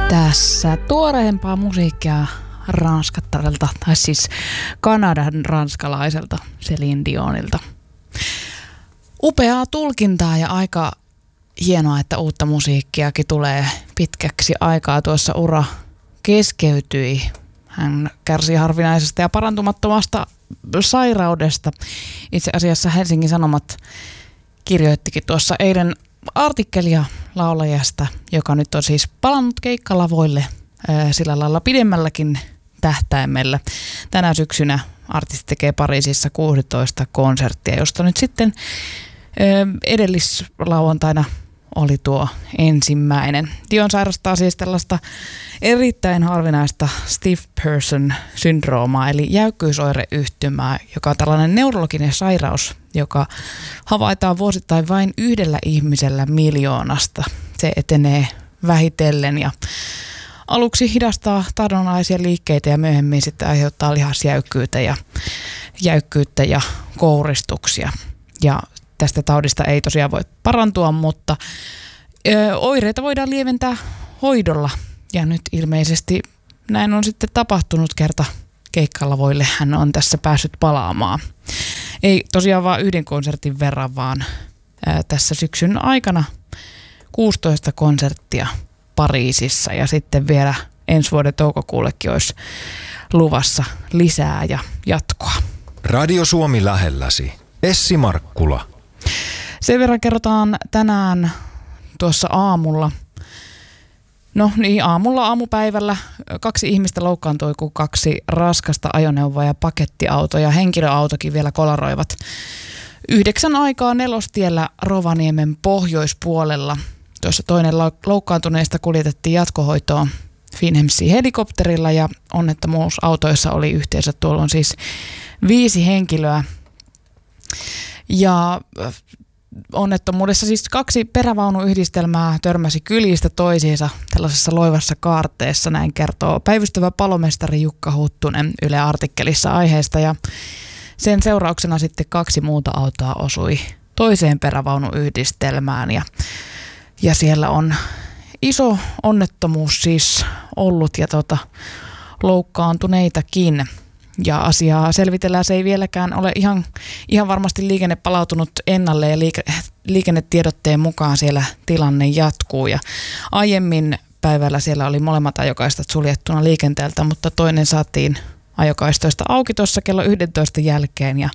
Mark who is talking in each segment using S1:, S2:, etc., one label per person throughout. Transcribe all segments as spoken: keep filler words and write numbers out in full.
S1: Tässä tuoreempaa musiikkia ranskattarelta, tai siis Kanadan ranskalaiselta Céline Dionilta. Upeaa tulkintaa ja aika hienoa, että uutta musiikkiakin tulee pitkäksi aikaa. Tuossa ura keskeytyi. Hän kärsi harvinaisesta ja parantumattomasta sairaudesta. Itse asiassa Helsingin Sanomat kirjoittikin tuossa eilen artikkelia laulajasta, joka nyt on siis palannut keikkalavoille ää, sillä lailla pidemmälläkin tähtäimellä. Tänä syksynä artisti tekee Pariisissa kuusitoista konserttia, josta nyt sitten ää, edellislauantaina oli tuo ensimmäinen. Dion sairastaa siis tällaista erittäin harvinaista stiff person syndroomaa, eli jäykkyysoireyhtymää, joka on tällainen neurologinen sairaus, joka havaitaan vuosittain vain yhdellä ihmisellä miljoonasta. Se etenee vähitellen ja aluksi hidastaa taidonaisia liikkeitä ja myöhemmin sitten aiheuttaa lihasjäykkyyttä ja, jäykkyyttä ja kouristuksia. Ja tästä taudista ei tosiaan voi parantua, mutta ö, oireita voidaan lieventää hoidolla. Ja nyt ilmeisesti näin on sitten tapahtunut kerta keikkalavoille. Hän on tässä päässyt palaamaan. Ei tosiaan vain yhden konsertin verran, vaan ää, tässä syksyn aikana kuusitoista konserttia Pariisissa. Ja sitten vielä ensi vuoden toukokuullekin olisi luvassa lisää ja jatkoa.
S2: Radio Suomi lähelläsi. Essi Markkula.
S1: Sen verran kerrotaan tänään tuossa aamulla. No niin, aamulla aamupäivällä kaksi ihmistä loukkaantui, kun kaksi raskasta ajoneuvoa ja pakettiauto ja henkilöautokin vielä kolaroivat yhdeksän aikaa Nelostiellä Rovaniemen pohjoispuolella. Tuossa toinen loukkaantuneista kuljetettiin jatkohoitoon Finnhemsin helikopterilla ja onnettomuusautoissa oli yhteensä tuolloin siis viisi henkilöä. Ja onnettomuudessa siis kaksi perävaunuyhdistelmää törmäsi kylistä toisiinsa tällaisessa loivassa kaarteessa, näin kertoo päivystävä palomestari Jukka Huttunen Yle artikkelissa aiheesta. Ja sen seurauksena sitten kaksi muuta autoa osui toiseen perävaunuyhdistelmään ja, ja siellä on iso onnettomuus siis ollut ja tota, loukkaantuneitakin. Ja asiaa selvitellään, se ei vieläkään ole ihan, ihan varmasti liikenne palautunut ennalle ja liike, liikennetiedotteen mukaan siellä tilanne jatkuu. Ja aiemmin päivällä siellä oli molemmat ajokaistat suljettuna liikenteeltä, mutta toinen saatiin ajokaistoista auki tuossa kello yksitoista jälkeen ja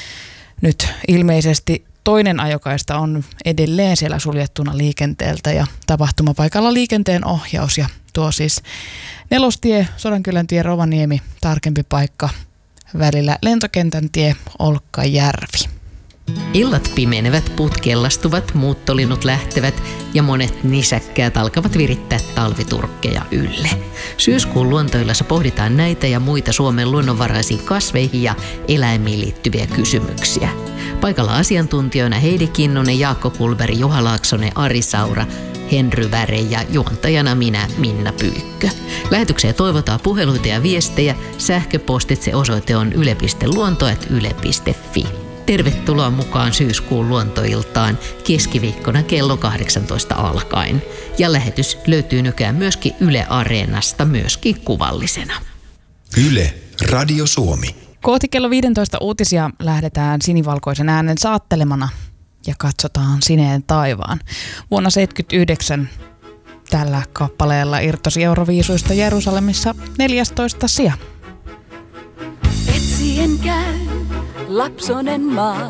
S1: nyt ilmeisesti toinen ajokaista on edelleen siellä suljettuna liikenteeltä ja tapahtumapaikalla liikenteen ohjaus ja tuo siis Nelostie, Sodankyläntie, Rovaniemi, tarkempi paikka välillä Lentokentän tie, Olkkajärvi.
S3: Illat pimenevät, puut kellastuvat, muuttolinnut lähtevät ja monet nisäkkäät alkavat virittää talviturkkeja ylle. Syyskuun luontoillassa pohditaan näitä ja muita Suomen luonnonvaraisiin kasveihin ja eläimiin liittyviä kysymyksiä. Paikalla asiantuntijoina Heidi Kinnunen, Jaakko Kulberg, Juha Laaksonen, Ari Saura, Henry Väre ja juontajana minä, Minna Pyykkö. Lähetykseen toivotaan puheluita ja viestejä. Sähköpostitse osoite on yle piste luonto ät yle piste fi. Tervetuloa mukaan syyskuun luontoiltaan keskiviikkona kello kahdeksantoista alkaen. Ja lähetys löytyy nykyään myöskin Yle Areenasta, myöskin kuvallisena.
S2: Yle, Radio Suomi.
S1: Kohti kello viisitoista uutisia lähdetään sinivalkoisen äänen saattelemana ja katsotaan sineen taivaan. Vuonna tuhatyhdeksänsataaseitsemänkymmentäyhdeksän tällä kappaleella irtosi Euroviisuista Jerusalemissa neljästoista sija.
S4: Etsien käy lapsonen maa,